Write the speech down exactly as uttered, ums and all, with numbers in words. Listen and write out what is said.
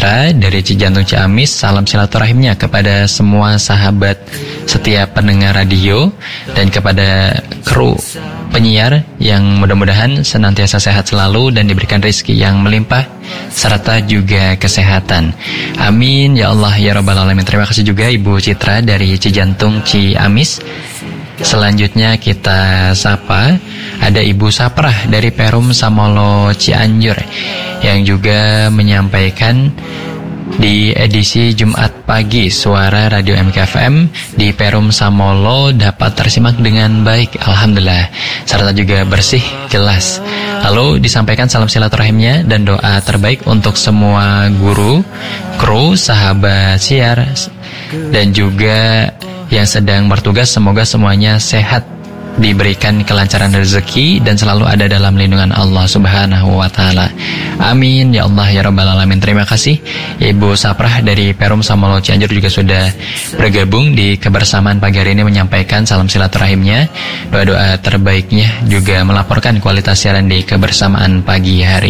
Citra dari Cijantung Ciamis. Salam silaturahimnya kepada semua sahabat setiap pendengar radio dan kepada kru penyiar yang mudah-mudahan senantiasa sehat selalu dan diberikan rezeki yang melimpah serta juga kesehatan. Amin ya Allah ya Rabbal Alamin. Terima kasih juga Ibu Citra dari Cijantung Ciamis. Selanjutnya kita sapa ada Ibu Saprah dari Perum Samolo Cianjur yang juga menyampaikan di edisi Jumat pagi Suara Radio M K F M di Perum Samolo dapat tersimak dengan baik, alhamdulillah, serta juga bersih, jelas. Lalu disampaikan salam silaturahimnya dan doa terbaik untuk semua guru, kru, sahabat siar, dan juga yang sedang bertugas. Semoga semuanya sehat, diberikan kelancaran rezeki dan selalu ada dalam lindungan Allah Subhanahu wa taala. Amin ya Allah ya Rabbal Alamin. Terima kasih Ibu Saprah dari Perum Samolo Cianjur juga sudah bergabung di kebersamaan pagi hari ini, menyampaikan salam silaturahimnya, doa-doa terbaiknya, juga melaporkan kualitas siaran di kebersamaan pagi hari